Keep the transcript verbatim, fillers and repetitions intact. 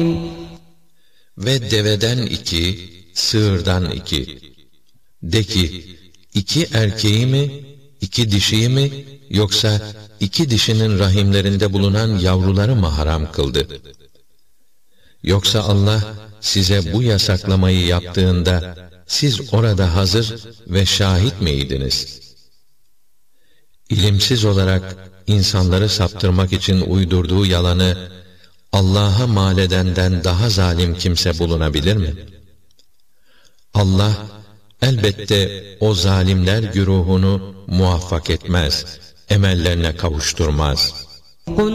Ve deveden iki, sığırdan iki. De ki, iki erkeği mi, iki dişiyi mi, yoksa iki dişinin rahimlerinde bulunan yavruları mı haram kıldı? Yoksa Allah size bu yasaklamayı yaptığında, siz orada hazır ve şahit miydiniz? İlimsiz olarak insanları saptırmak için uydurduğu yalanı, Allah'a mal edenden daha zalim kimse bulunabilir mi? Allah, elbette o zalimler güruhunu muvaffak etmez, emellerine kavuşturmaz.